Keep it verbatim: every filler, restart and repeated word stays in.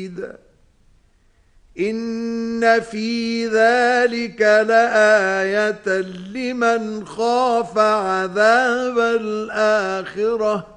بعيد إن في ذلك لآية لمن خاف عذاب الآخرة